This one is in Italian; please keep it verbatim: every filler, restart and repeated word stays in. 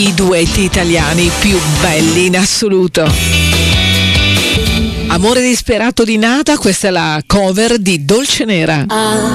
i duetti italiani più belli in assoluto. Amore disperato di Nada, questa è la cover di Dolce Nera. Ah.